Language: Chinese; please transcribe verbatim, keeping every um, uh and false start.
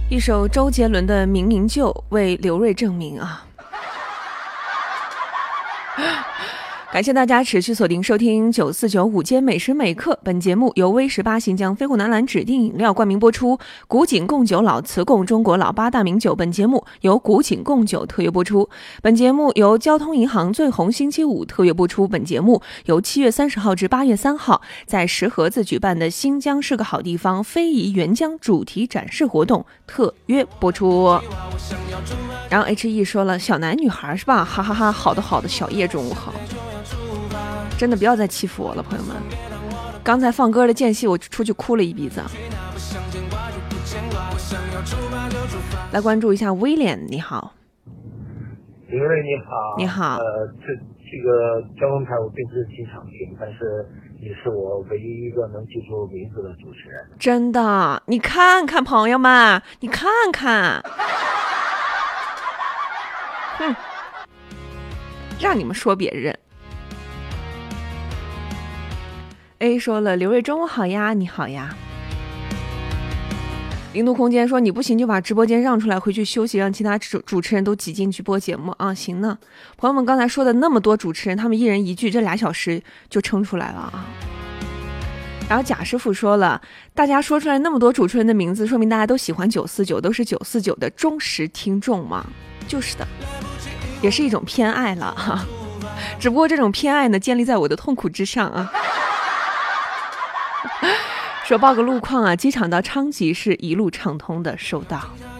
一首周杰伦的《明明就》为刘瑞证明啊！感谢大家持续锁定收听九四九午间美食美课，本节目由 V 十八新疆飞虎南蓝指定饮料冠名播出，古井贡酒老瓷贡中国老八大名酒。本节目由古井贡酒特约播出。本节目由交通银行最红星期五特约播出。本节目由七月三十号至八月三号在石河子举办的新疆是个好地方非遗援疆主题展示活动特约播出。然后 H E 说了，小男女孩是吧？哈哈哈，好的好的，小叶中午好。真的不要再欺负我了，朋友们。刚才放歌的间隙，我出去哭了一鼻子。来关注一下威廉，你好。 林瑞你好。 你好。 呃，这这个交通台我并不是经常听，但是你是我唯一一个能记住名字的主持人。 真的，你看看朋友们，你看看。哼，让你们说别人。A 说了，刘瑞中午好呀，你好呀。零度空间说，你不行就把直播间让出来回去休息，让其他主主持人都挤进去播节目啊。行呢，朋友们刚才说的那么多主持人，他们一人一句，这俩小时就撑出来了啊。然后贾师傅说了，大家说出来那么多主持人的名字，说明大家都喜欢九四九，都是九四九的忠实听众嘛。就是的，也是一种偏爱了哈。只不过这种偏爱呢，建立在我的痛苦之上啊。说报个路况啊，机场到昌吉是一路畅通的，收到。